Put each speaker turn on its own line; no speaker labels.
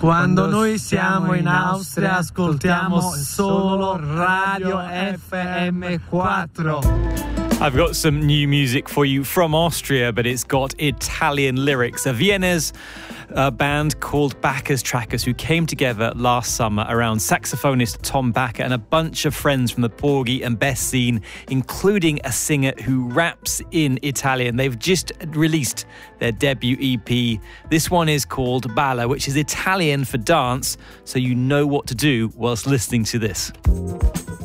Quando noi siamo in Austria ascoltiamo solo Radio FM4.
I've got some new music for you from Austria, but it's got Italian lyrics. A Vienna's band called Bacchus Trackers, who came together last summer around saxophonist Tom Backer and a bunch of friends from the Porgy and Bess scene, including a singer who raps in Italian. They've just released their debut EP. This one is called Balla, which is Italian for dance, so you know what to do whilst listening to this.